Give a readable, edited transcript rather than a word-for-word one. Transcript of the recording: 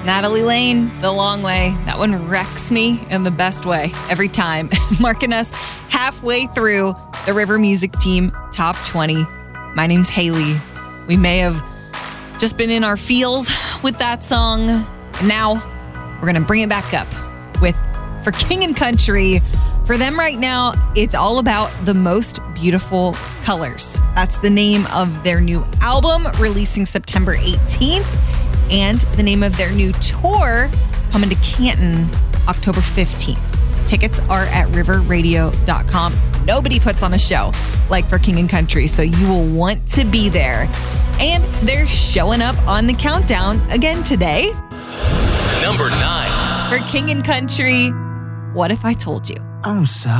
Natalie Lane, The Long Way. That one wrecks me in the best way every time. Marking us halfway through the River Music Team Top 20. My name's Haley. We may have just been in our feels with that song. And now we're going to bring it back up with For King and Country. For them right now, it's all about the most beautiful colors. That's the name of their new album, releasing September 18th. And the name of their new tour, coming to Canton October 15th. Tickets are at riverradio.com. Nobody puts on a show like For King and Country, so you will want to be there. And they're showing up on the countdown again today. Number 9. For King and Country, What If I Told You? I'm sorry.